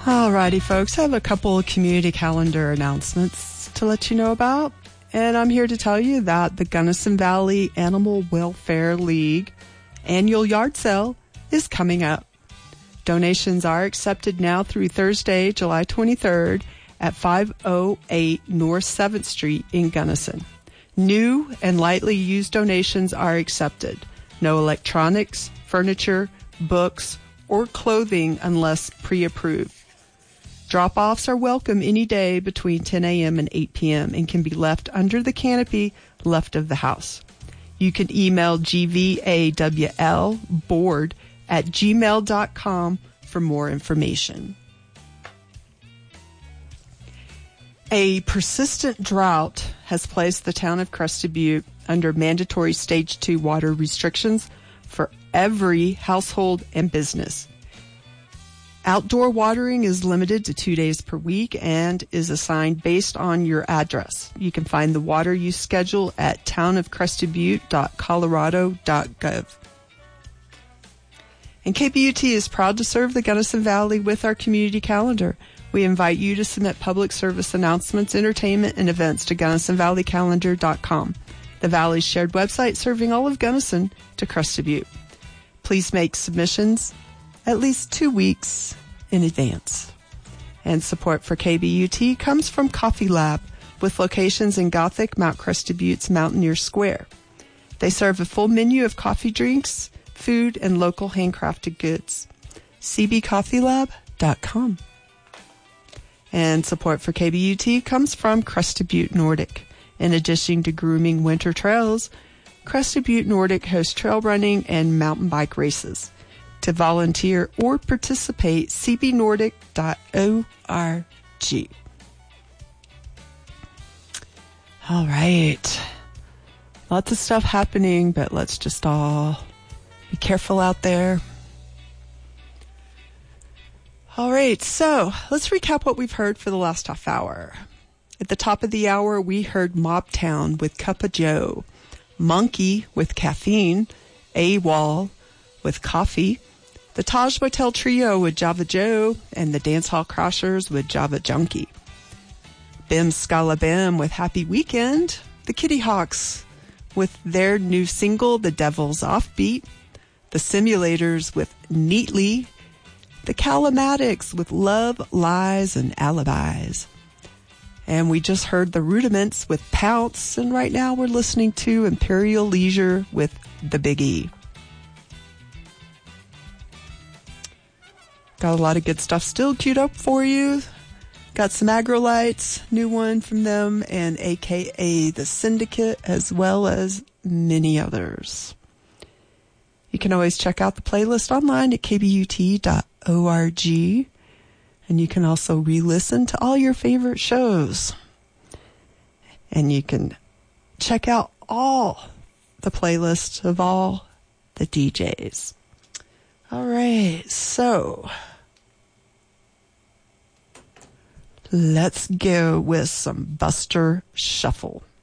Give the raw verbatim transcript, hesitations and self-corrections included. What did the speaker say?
Alrighty, folks, I have a couple of community calendar announcements to let you know about. And I'm here to tell you that the Gunnison Valley Animal Welfare League annual yard sale is coming up. Donations are accepted now through Thursday, July twenty-third at five oh eight North seventh Street in Gunnison. New and lightly used donations are accepted. No electronics, furniture, books, or clothing unless pre-approved. Drop-offs are welcome any day between ten a.m. and eight p.m. and can be left under the canopy left of the house. You can email G V A W L board at gmail dot com for more information. A persistent drought has placed the town of Crested Butte under mandatory stage two water restrictions for every household and business. Outdoor watering is limited to two days per week and is assigned based on your address. You can find the water use schedule at town of crested butte dot colorado dot gov. And K B U T is proud to serve the Gunnison Valley with our community calendar. We invite you to submit public service announcements, entertainment, and events to gunnison valley calendar dot com, the Valley's shared website serving all of Gunnison to Crested Butte. Please make submissions at least two weeks in advance. And support for K B U T comes from Coffee Lab, with locations in Gothic, Mount Crested Butte's Mountaineer Square. They serve a full menu of coffee drinks, food, and local handcrafted goods. c b coffee lab dot com. And support for K B U T comes from Crested Butte Nordic. In addition to grooming winter trails, Crested Butte Nordic hosts trail running and mountain bike races. To volunteer or participate, c b nordic dot org. All right. Lots of stuff happening, but let's just all be careful out there. All right, so let's recap what we've heard for the last half hour. At the top of the hour, we heard Mobtown with Cup of Joe, Monkey with Caffeine, AWOL with Coffee, the Taj Motel Trio with Java Joe, and the Dancehall Crashers with Java Junkie. Bim Scala Bim with Happy Weekend, the Kitty Hawks with their new single, The Devil's Offbeat, the Simulators with Neatly, the Calamatics with Love, Lies, and Alibis. And we just heard the Rudiments with Pounce, and right now we're listening to Imperial Leisure with The Big E. Got a lot of good stuff still queued up for you. Got some Agrolites, new one from them, and A K A The Syndicate, as well as many others. You can always check out the playlist online at k b u t dot org, and you can also re-listen to all your favorite shows. And you can check out all the playlists of all the D Js. All right, so let's go with some Buster Shuffle.